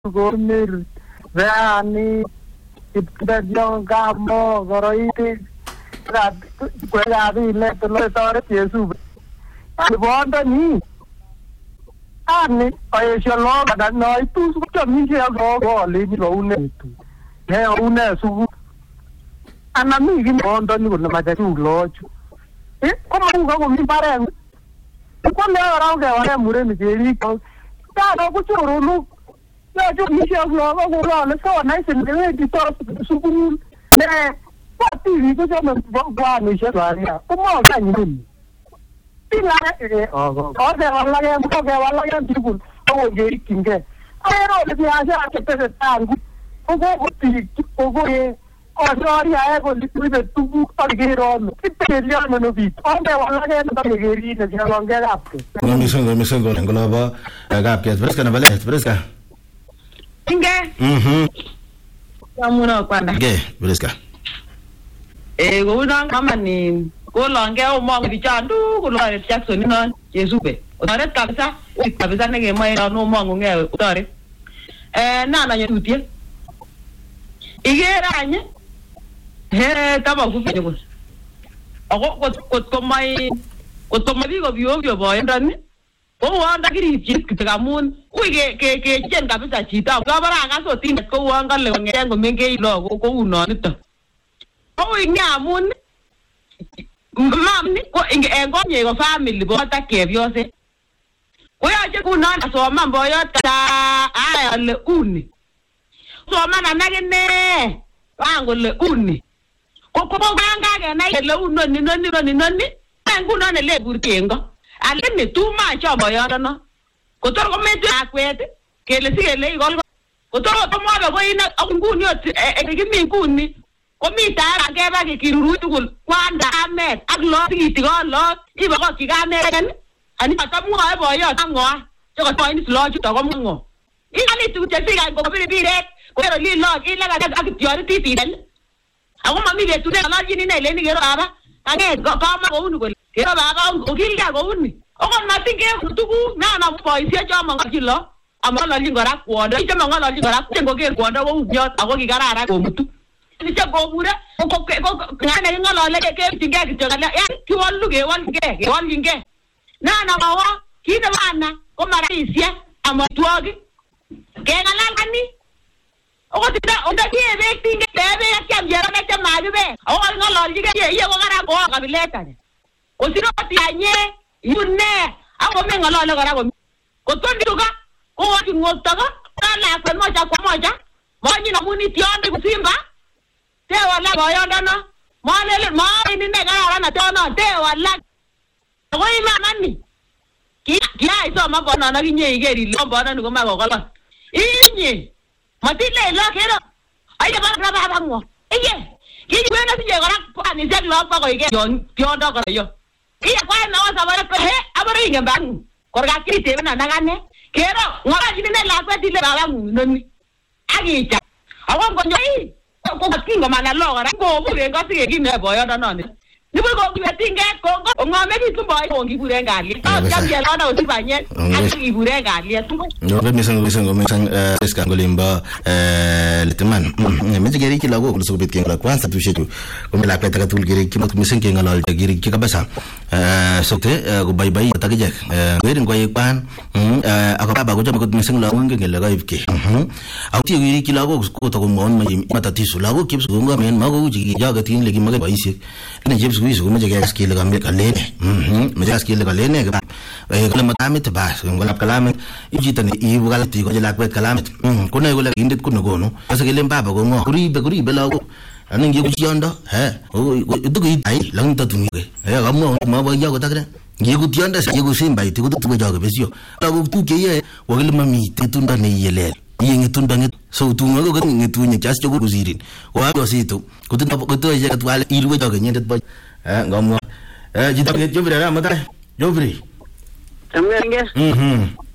Gormir, Rani, Iptajon Gamo, Goroiti, Guavi, let the letter Yesu. I want a knee. I shall log that night to Michel go, leave it alone. They own us who. And I'm making on the new matter to lodge. Come on, go with me, parents. You come around there, I am with the God, I put your look. Yeah, just Michel Log, let's go nice and very super. What TV goes on the Michel? Come on, can you? Oh, there are like people. Oh, getting there. I know that the answer to the time. Oh, sorry, I have only with a 2 book or get on. It's a German of it. Oh, there are like a long get up. No, Miss Angolaba, I got get Bresca, Bresca. Gay, Bresca. Eh, go down, come and go long, go more with each other, go like Jackson, Jesupe. Or that Capsa, with Capizan again, my no more, sorry. None of you, dear. Igera, here, come up with you. What my of your boy and done? Oh, I'm not getting chick to the moon. We get Capita Chita, Gabara, so think go on, and make a log, go on it. Oh, yeah, moon. Ma'am, and got your family, but I gave yours. We are just good on, so my boy, I am the uni. So, man, I'm not in there. I'm going to uni. Coco Ganga and I alone, none, and good on a labor king. I let me too much of my honor. Cotor made to acquaint, Kelly, legal. Cotor, tomorrow, going up good, give me good. Comita, I gave a kirutu, one that I love eating all lot, even what you got American, and if I come more about your tongue, so I find this lodge to Tomongo. If I need to say I go very big, where a little log, in like a your teeth. I want me to them, not in a lady, again, got my own will. Get about Ogilia only. Oh, nothing else to do now, no boys, your job on Gilla. I'm not letting go up water, I'm not letting go up and go get water, I won't get out of go. It's a go, like a game to get it. You all look at one get. Now, keep the man, come on, I'm a dog. Get a lamb. Oh, the game, thing, I can't get a man. Oh, no, you get here, what I want a letter. Oh, you know what the you ne, I will make a lot of them. Go to Luga, go to Motaga, laugh and Moja, Morning of Munity on Simba. They were like Oyana, more in the neck, they were like, away my money. Kia, I saw my banana in ye, get it, Lombard and Gomagola. In Matilda, lock it up. I have a more. Yeah, he went up and he said, Love, I get your dog or you. He acquired now about a ring a bang, or got it even a nagane. Kero, what I didn't laugh at the Agita. I won't go to King of Manalog, I go over and got to get in there, boy, I don't know. You will go to a thing, go, maybe two boys won't give you a galley. I'll tell you a lot of divine yet. I'll give you a galley. No, let me sing this Cangolimba, little man. Mr. Lago, so bit king like once to shit you. Come like a tool, Girik, missing king and all the Girik Kikabasa. So go by Tagajak, waiting Guayapan, Akaba, good missing long in the Lagavki. Out here, Girik go to Mon, Matatisu Lago keeps Gunga and Mago, Jagatin, like Magaisi, and James Wiz, Majaski, like a make a lane, Majaski, like a lane, Kalamatame, Bass, and Galapalamet, Egitan, Evalati, Gojak, Calamet, Kunagula, Indit Kunagono, as a Gilim Baba, go more, Guri below. And then you yonder, eh? Oh, you took it, I long to me. I'm more Yago. You could yonder, you go sing by to go to a dog with you. I will 2K, William, Titunda, Yele. Ying it to so to no going into just to go to eating. What was it to? Couldn't have got to a jet while eat with dog and yet by Gomo. You don't get Jovre, Jovre.